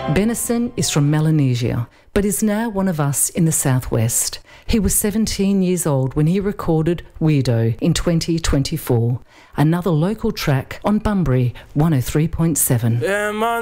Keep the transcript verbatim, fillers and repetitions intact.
Benison is from Melanesia, but is now one of us in the southwest. He was seventeen years old when he recorded Weirdo in twenty twenty-four, another local track on Bunbury one oh three point seven.